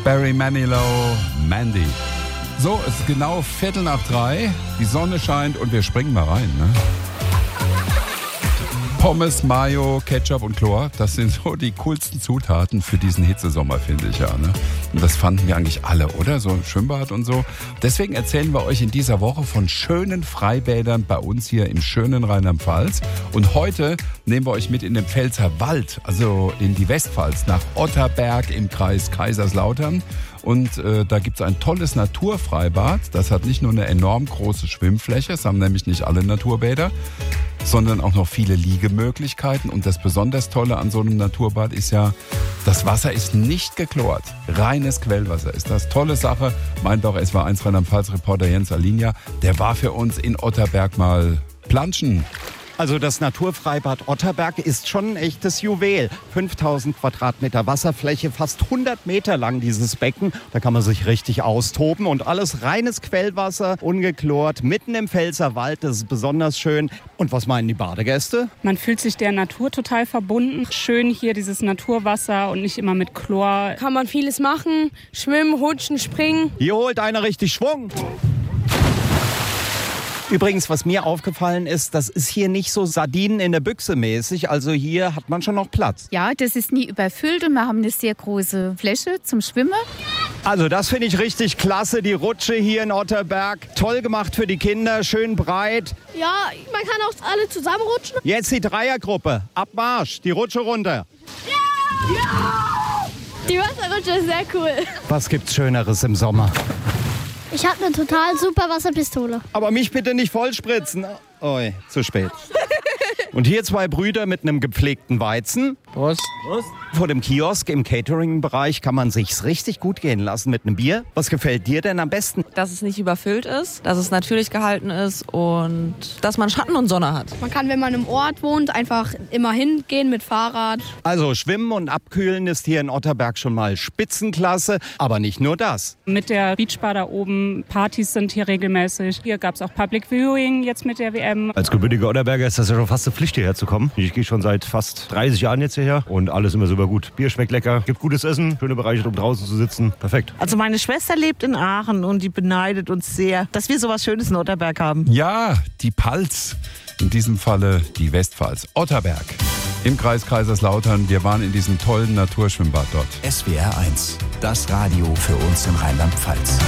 Barry Manilow, Mandy. So, es ist genau 2:45, die Sonne scheint und wir springen mal rein, ne? Pommes, Mayo, Ketchup und Chlor, das sind so die coolsten Zutaten für diesen Hitzesommer, finde ich ja. Ne? Und das fanden wir eigentlich alle, oder? So ein Schwimmbad und so. Deswegen erzählen wir euch in dieser Woche von schönen Freibädern bei uns hier im schönen Rheinland-Pfalz. Und heute nehmen wir euch mit in den Pfälzer Wald, also in die Westpfalz, nach Otterberg im Kreis Kaiserslautern. Und da gibt es ein tolles Naturfreibad. Das hat nicht nur eine enorm große Schwimmfläche, das haben nämlich nicht alle Naturbäder, sondern auch noch viele Liegemöglichkeiten. Und das besonders Tolle an so einem Naturbad ist ja, das Wasser ist nicht geklort. Reines Quellwasser ist das. Tolle Sache, meint auch SWR1 Rheinland-Pfalz-Reporter Jens Alinja. Der war für uns in Otterberg mal planschen. Also das Naturfreibad Otterberg ist schon ein echtes Juwel. 5000 Quadratmeter Wasserfläche, fast 100 Meter lang dieses Becken. Da kann man sich richtig austoben und alles reines Quellwasser, ungeklort, mitten im Pfälzer Wald. Das ist besonders schön. Und was meinen die Badegäste? Man fühlt sich der Natur total verbunden. Schön hier dieses Naturwasser und nicht immer mit Chlor. Kann man vieles machen, schwimmen, rutschen, springen. Hier holt einer richtig Schwung. Übrigens, was mir aufgefallen ist, das ist hier nicht so Sardinen in der Büchse mäßig. Also hier hat man schon noch Platz. Ja, das ist nie überfüllt und wir haben eine sehr große Fläche zum Schwimmen. Also das finde ich richtig klasse, die Rutsche hier in Otterberg. Toll gemacht für die Kinder, schön breit. Ja, man kann auch alle zusammenrutschen. Jetzt die Dreiergruppe. Abmarsch, die Rutsche runter. Ja! Die Wasserrutsche ist sehr cool. Was gibt's Schöneres im Sommer? Ich habe eine total super Wasserpistole. Aber mich bitte nicht vollspritzen. Oi, zu spät. Und hier 2 Brüder mit einem gepflegten Weizen. Prost. Prost. Vor dem Kiosk im Catering-Bereich kann man sich's richtig gut gehen lassen mit einem Bier. Was gefällt dir denn am besten? Dass es nicht überfüllt ist, dass es natürlich gehalten ist und dass man Schatten und Sonne hat. Man kann, wenn man im Ort wohnt, einfach immer hingehen mit Fahrrad. Also Schwimmen und Abkühlen ist hier in Otterberg schon mal Spitzenklasse. Aber nicht nur das. Mit der Beachbar da oben, Partys sind hier regelmäßig. Hier gab es auch Public Viewing jetzt mit der WM. Als gebürtiger Otterberger ist das ja schon fast eine Pflicht, hierher zu kommen. Ich gehe schon seit fast 30 Jahren jetzt hierher und alles immer super gut. Bier schmeckt lecker, gibt gutes Essen, schöne Bereiche, um draußen zu sitzen. Perfekt. Also meine Schwester lebt in Aachen und die beneidet uns sehr, dass wir sowas Schönes in Otterberg haben. Ja, die Palz, in diesem Falle die Westpfalz. Otterberg im Kreis Kaiserslautern. Wir waren in diesem tollen Naturschwimmbad dort. SWR1, das Radio für uns in Rheinland-Pfalz.